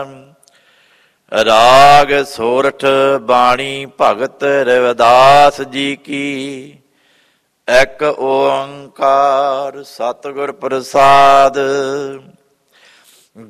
ਰਾਗ ਸੋਰਠ ਬਾਣੀ ਭਗਤ ਰਵਿਦਾਸ ਜੀ ਕੀ। ਇੱਕ ਓੰਕਾਰ ਸਤਿਗੁਰ ਪ੍ਰਸਾਦ।